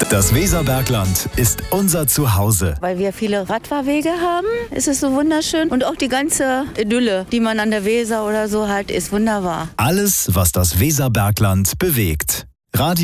Das Weserbergland ist unser Zuhause. Weil wir viele Radfahrwege haben, ist es so wunderschön. Und auch die ganze Idylle, die man an der Weser oder so hat, ist wunderbar. Alles, was das Weserbergland bewegt. Radio